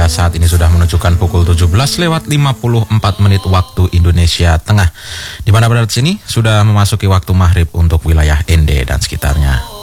hingga saat ini sudah menunjukkan pukul 17:54 waktu Indonesia Tengah. Di mana berada sini sudah memasuki waktu maghrib untuk wilayah ND dan sekitarnya.